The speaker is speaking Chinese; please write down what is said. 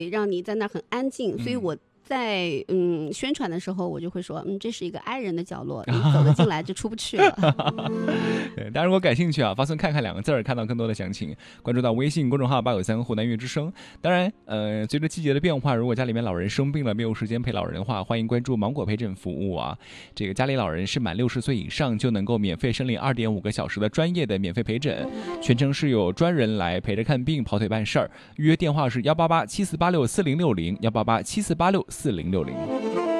让你在那很安静，所以我在宣传的时候，我就会说，这是一个 i 人的角落，你走了进来就出不去了。 对，大家如果感兴趣啊，发送看看2个字，看到更多的详情，关注到微信公众号853湖南音乐之声。当然，随着季节的变化，如果家里面老人生病了，没有时间陪老人的话，欢迎关注芒果陪诊服务啊。这个家里老人是满60岁以上就能够免费申领2.5个小时的专业的免费陪诊，全程是有专人来陪着看病、跑腿办事儿。预约电话是18874864060，18874864060。